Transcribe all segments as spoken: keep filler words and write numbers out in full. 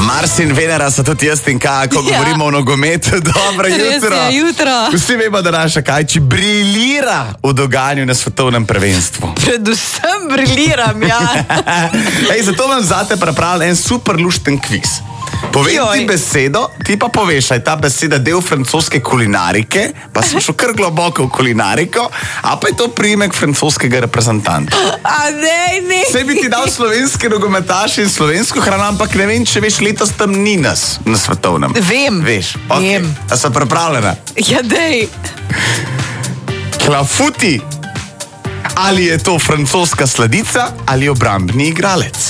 Mars in Venera so tudi jaz in kaj, ko ja. govorimo o nogometu. Dobro jutro. Je, jutro. Vsi vemo, da naša Kajči briljira v dogajanju na svetovnem prvenstvu. Predvsem briljiram, ja. Ej, zato vam zate pripravljam en super lušten kviz. Povej ti besedo, ti pa poveš, aj ta beseda del francoske kulinarike, pa sem šel kar globoko v kulinariko, a pa je to priimek francoskega reprezentanta. A ne, ne. Saj bi ti dal slovenske nogometaše in slovensko hrano, ampak ne vem, če veš, letos tam ni nas na svetovnem. Vem. Veš, ok. Vem. A so pripravljena? Ja, dej. Klafuti. Ali je to francoska sladica ali obrambni igralec?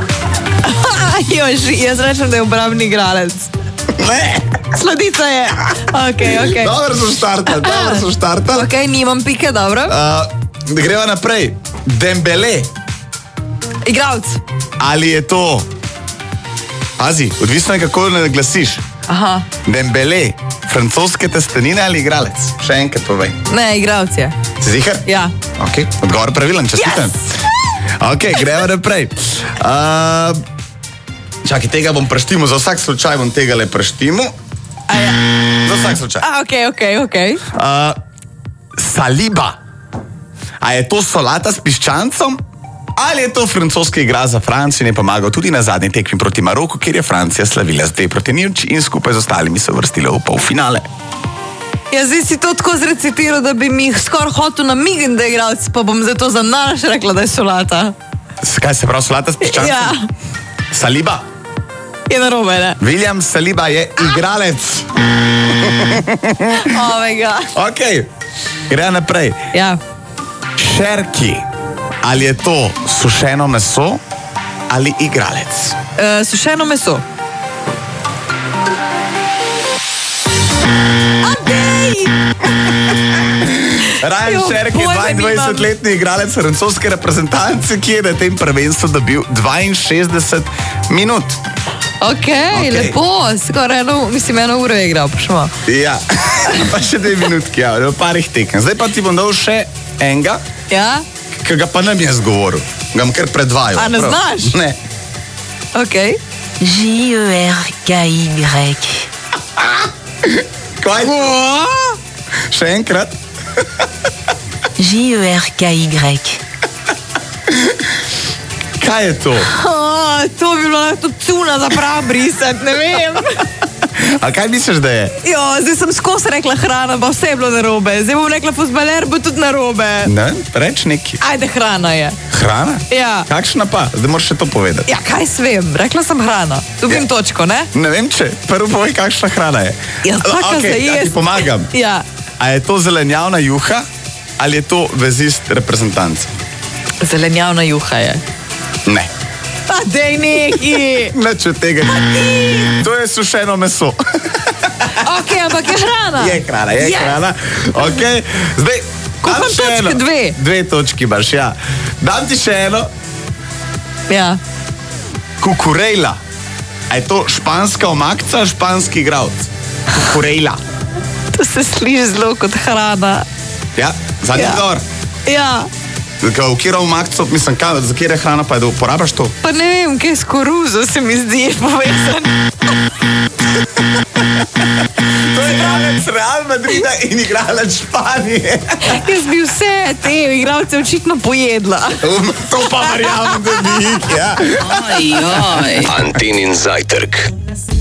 Jož, jaz rečem, da je obrambni igralec. Ne. Sladica je. Ok, ok. Dobro so štartali, dobro so štartali. Ok, nimam pike, dobro. Uh, greva naprej. Dembele. Igralec. Ali je to... Pazi, odvisno je, kako ne glasiš. Aha. Dembele. Francoske testenine ali igralec? Še enkrat povej. Ne, igralec je. Si ziher? Ja. Ok, odgovor pravilen, čestitam. Yes! Ok, greva naprej. Uh, čakaj, tega bom preštimo, za vsak slučaj bom tega le preštimo. Ja. Za vsak slučaj. A, ok, ok, ok. Uh, saliba. A je to solata s piščancom? Ali je to francoski igra za Francijo in je pomagal tudi na zadnji tekmi proti Maroku, kjer je Francija slavila z dve proti nič in skupaj z ostalimi se uvrstila v polfinale? Ja, zdaj si to tako zrecitiral, da bi mi jih skoraj hotel namigniti, da je igralec, pa bom zato za naš rekla, da je solata. Kaj se pravi solata s piščancem? Ja. Saliba. Je narobe, ne? William Saliba je igralec. Oh my god. Ok, gre naprej. Ja. Šerki. Ali je to sušeno meso ali igralec? Uh, sušeno meso. Ryan Šerki je dvaindvajsetletni igralec francoske reprezentance, ki je na tem prvenstvu dobil dvainšestdeset minut. Ok, okay. Lepo, skoraj eno, mislim, eno uro je igral, pošmo. Ja, pa še dve minutki, ja, v parih tekem. Zdaj pa ti bom dal še enega, ja? ki ga pa nam jaz govoril. Ga bom kar predvajal. A ne prav. Znaš? Ne. Ok. J E R K Y. Kaj? Še enkrat. J E R K Y. Kaj je to? Oh, to bi bilo lahko cuna za prav brisati, ne vem. A kaj misliš, da je? Jo, zdaj sem skozi rekla hrana, pa vse je bilo narobe. Zdaj bom rekla fuzbaler, bo tudi narobe. Ne, reč neki. Ajde, hrana je. Hrana? Ja. Kakšna pa? Zdaj moraš še to povedati. Ja, kaj svem, rekla sem hrana. Dobim ja. Točko, ne? Ne vem, če. Prvo povej, kakšna hrana je. Ja, taka okay, za jesti. Ja, ti pomagam. Ja. A je to zelenjavna juha ali je to vezist reprezentanc? Zelenjavna juha je. Ne. A dej neki! Neč od tega ni. To je sušeno meso. Ok, ampak je hrana. Je hrana, je yes. hrana. Ok, zdaj... Koliko imam točke? Dve? Dve točki imaš, ja. Dam ti še eno. Ja. Kukurejla. A je to španska omakca, španski igralec? Kukurejla. To se sliši zelo kot hrana. Ja, zadnji odgovor. Ja. V kjero omakco, mislim, kaj, za kjere hrana pa je, da uporabaš to? Pa ne vem, kaj s koruzo se mi zdi povezan. To je igralec Real Madrida in igralec Španije. Jaz bi vse te igralce očitno pojedla. To pa verjamem, da bi jih, ja. Oj, oj. Antinin zajtrk.